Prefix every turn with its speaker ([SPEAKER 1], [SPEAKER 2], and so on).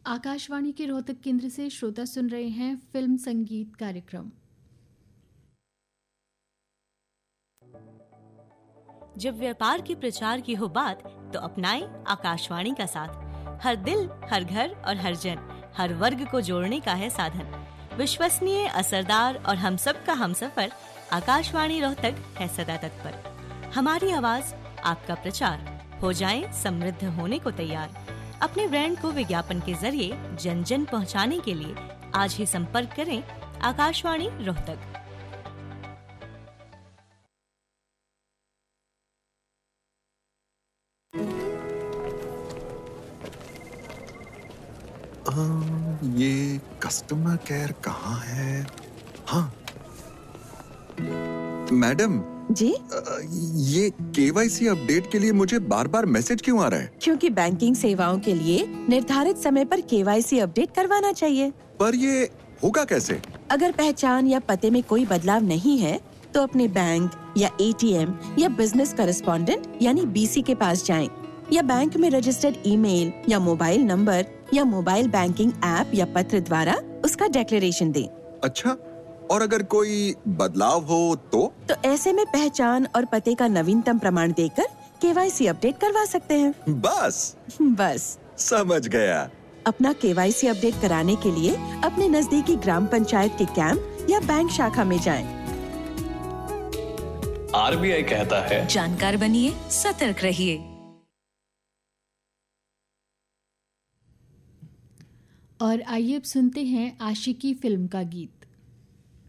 [SPEAKER 1] आकाशवाणी के रोहतक केंद्र से श्रोता सुन रहे हैं फिल्म संगीत कार्यक्रम।
[SPEAKER 2] जब व्यापार के प्रचार की हो बात तो अपनाएं आकाशवाणी का साथ। हर दिल, हर घर और हर जन, हर वर्ग को जोड़ने का है साधन। विश्वसनीय, असरदार और हम सब का हमसफर आकाशवाणी रोहतक है सदा तत्पर। हमारी आवाज, आपका प्रचार, हो जाएं समृद्ध होने को तैयार। अपने ब्रांड को विज्ञापन के जरिए जन जन पहुंचाने के लिए आज ही संपर्क करें आकाशवाणी रोहतक।
[SPEAKER 3] ये कस्टमर केयर कहाँ है? हाँ मैडम
[SPEAKER 4] जी,
[SPEAKER 3] ये केवाईसी अपडेट के लिए मुझे बार बार मैसेज क्यों आ रहा है?
[SPEAKER 4] क्योंकि बैंकिंग सेवाओं के लिए निर्धारित समय पर केवाईसी अपडेट करवाना चाहिए।
[SPEAKER 3] पर ये होगा कैसे?
[SPEAKER 4] अगर पहचान या पते में कोई बदलाव नहीं है तो अपने बैंक या एटीएम या बिजनेस करेस्पॉन्डेंट यानी बीसी के पास जाएं, या बैंक में रजिस्टर्ड ईमेल या मोबाइल नंबर या मोबाइल बैंकिंग ऐप या पत्र द्वारा उसका डिक्लेरेशन दें।
[SPEAKER 3] अच्छा, और अगर कोई बदलाव हो तो
[SPEAKER 4] ऐसे में पहचान और पते का नवीनतम प्रमाण देकर केवाईसी अपडेट करवा सकते हैं।
[SPEAKER 3] बस समझ गया।
[SPEAKER 4] अपना केवाईसी अपडेट कराने के लिए अपने नजदीकी ग्राम पंचायत के कैंप या बैंक शाखा में जाएं।
[SPEAKER 5] आरबीआई कहता है,
[SPEAKER 2] जानकार बनिए, सतर्क रहिए।
[SPEAKER 1] और आइए अब सुनते हैं आशिकी फिल्म का गीत।